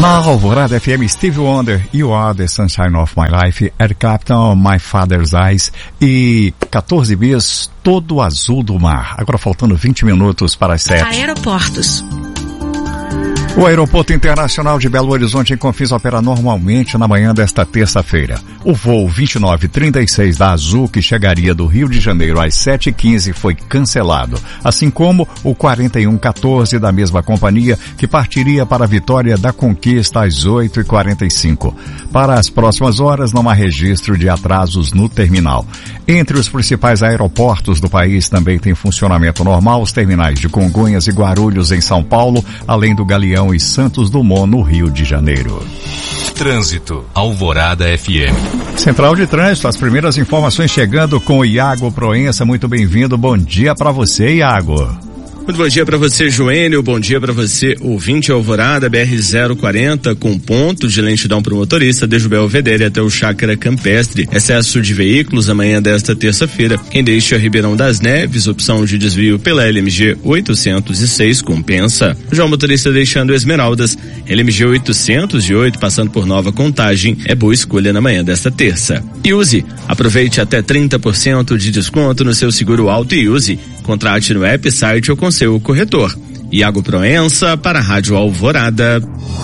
Na Alvorada FM, Stevie Wonder, You Are the Sunshine of My Life, Eric Clapton, My Father's Eyes e 14 bis, Todo Azul do Mar. Agora faltando 20 minutos para as 7. Aeroportos. O Aeroporto Internacional de Belo Horizonte em Confins opera normalmente na manhã desta terça-feira. O voo 2936 da Azul, que chegaria do Rio de Janeiro às 7h15, foi cancelado, assim como o 4114 da mesma companhia, que partiria para a Vitória da Conquista às 8h45. Para as próximas horas, não há registro de atrasos no terminal. Entre os principais aeroportos do país também tem funcionamento normal os terminais de Congonhas e Guarulhos em São Paulo, além do Galeão e Santos Dumont no Rio de Janeiro. Trânsito, Alvorada FM. Central de Trânsito, as primeiras informações chegando com o Iago Proença. Muito bem-vindo, bom dia para você, Iago. Muito bom dia para você, Joênio. Bom dia para você, ouvinte Alvorada, BR-040, com ponto de lentidão para o motorista, desde o Belvedere até o Chácara Campestre. Excesso de veículos amanhã desta terça-feira. Quem deixa Ribeirão das Neves, opção de desvio pela LMG 806, compensa. Já o motorista deixando Esmeraldas, LMG 808, passando por Nova Contagem, é boa escolha na manhã desta terça. E use, aproveite até 30% de desconto no seu seguro auto e use. Contrate no app, site ou com seu corretor. Iago Proença para a Rádio Alvorada.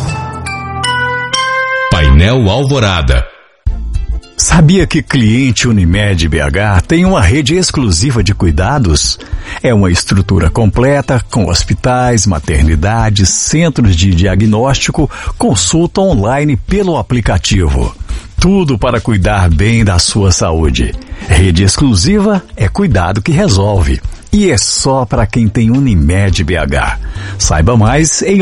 Painel Alvorada. Sabia que cliente Unimed BH tem uma rede exclusiva de cuidados? É uma estrutura completa com hospitais, maternidades, centros de diagnóstico, consulta online pelo aplicativo. Tudo para cuidar bem da sua saúde. Rede exclusiva é cuidado que resolve. E é só para quem tem Unimed BH. Saiba mais em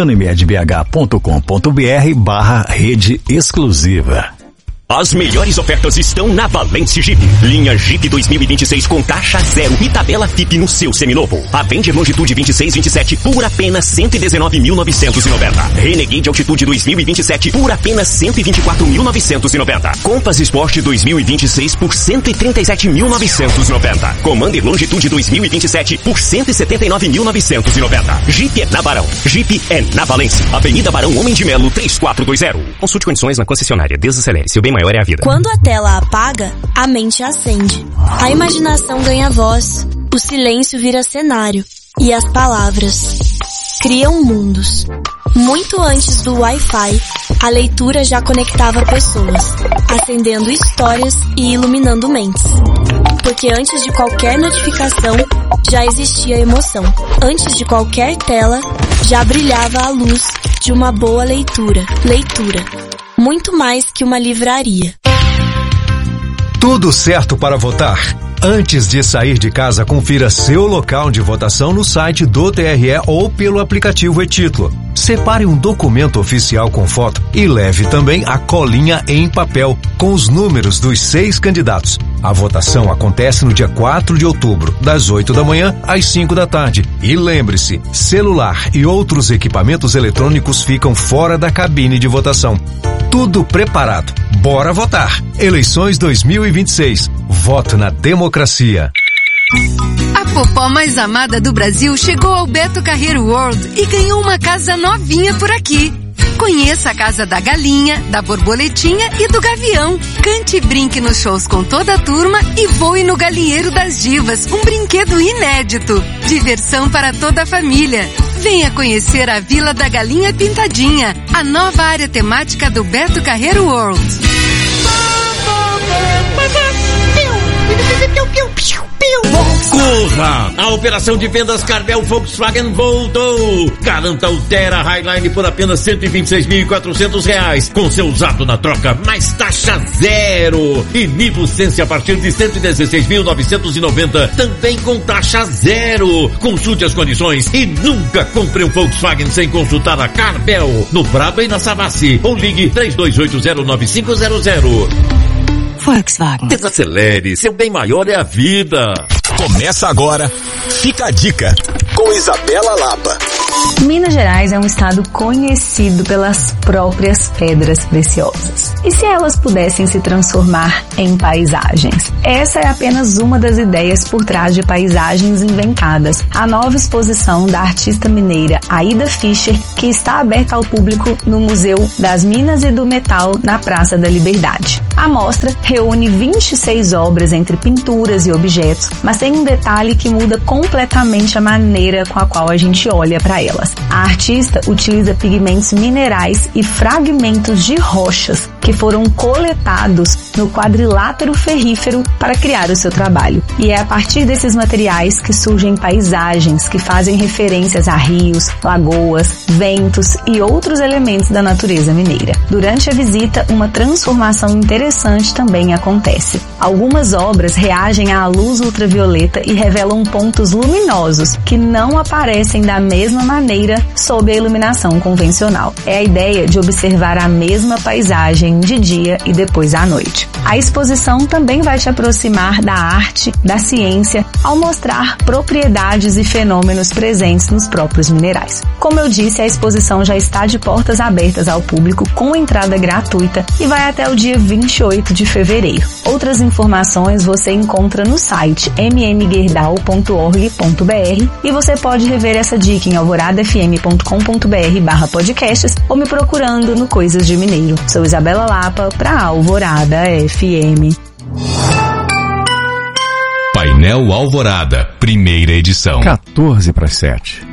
unimedbh.com.br/rede exclusiva. As melhores ofertas estão na Valence Jeep. Linha Jeep 2026 com taxa zero e tabela FIP no seu seminovo. Avenger Longitude 2627 por apenas 119.990. Renegade Altitude 2027 por apenas 124.990. Compass Sport 2026 por 137.990. Commander Longitude 2027 por 179.990. Jeep é na Barão. Jeep é na Valence. Avenida Barão Homem de Melo 3420. Consulte condições na concessionária. Desacelere. Seu bem maior é a vida. Quando a tela apaga, a mente acende. A imaginação ganha voz, o silêncio vira cenário e as palavras criam mundos. Muito antes do Wi-Fi, a leitura já conectava pessoas, acendendo histórias e iluminando mentes. Porque antes de qualquer notificação, já existia emoção. Antes de qualquer tela, já brilhava a luz de uma boa leitura. Leitura. Muito mais que uma livraria. Tudo certo para votar? Antes de sair de casa, confira seu local de votação no site do TRE ou pelo aplicativo e-Título. Separe um documento oficial com foto e leve também a colinha em papel com os números dos 6 candidatos. A votação acontece no dia 4 de outubro, das 8 da manhã às 5 da tarde. E lembre-se, celular e outros equipamentos eletrônicos ficam fora da cabine de votação. Tudo preparado. Bora votar! Eleições 2026. Voto na democracia. A popó mais amada do Brasil chegou ao Beto Carreiro World e ganhou uma casa novinha por aqui. Conheça a casa da galinha, da borboletinha e do gavião. Cante e brinque nos shows com toda a turma e voe no galinheiro das divas, um brinquedo inédito. Diversão para toda a família. Venha conhecer a Vila da Galinha Pintadinha, a nova área temática do Beto Carreiro World. Corra! A operação de vendas Carvel Volkswagen voltou! Garanta o Terra Highline por apenas R$126.400, com seu usado na troca, mais taxa zero! E Nivo Sense a partir de R$116.990, também com taxa zero! Consulte as condições e nunca compre um Volkswagen sem consultar a Carvel, no Braba e na Savassi, ou ligue 32809500. Volkswagen. Desacelere, seu bem maior é a vida. Começa agora, fica a dica. com Isabela Lapa. Minas Gerais é um estado conhecido pelas próprias pedras preciosas. E se elas pudessem se transformar em paisagens? Essa é apenas uma das ideias por trás de Paisagens Inventadas, a nova exposição da artista mineira Aida Fischer, que está aberta ao público no Museu das Minas e do Metal, na Praça da Liberdade. A mostra reúne 26 obras entre pinturas e objetos, mas tem um detalhe que muda completamente a maneira com a qual a gente olha para elas. A artista utiliza pigmentos minerais e fragmentos de rochas que foram coletados no quadrilátero ferrífero para criar o seu trabalho. E é a partir desses materiais que surgem paisagens que fazem referências a rios, lagoas, ventos e outros elementos da natureza mineira. Durante a visita, uma transformação interessante também acontece. Algumas obras reagem à luz ultravioleta e revelam pontos luminosos que não aparecem da mesma maneira sob a iluminação convencional. É a ideia de observar a mesma paisagem de dia e depois à noite. A exposição também vai te aproximar da arte, da ciência, ao mostrar propriedades e fenômenos presentes nos próprios minerais. Como eu disse, a exposição já está de portas abertas ao público com entrada gratuita e vai até o dia 28 de fevereiro. Outras informações você encontra no site mmguerdal.org.br e você pode rever essa dica em alvoradafm.com.br/podcasts ou me procurando no Coisas de Mineiro. Sou Isabela Lapa para Alvorada FM. Painel Alvorada, primeira edição. 14 para as 7.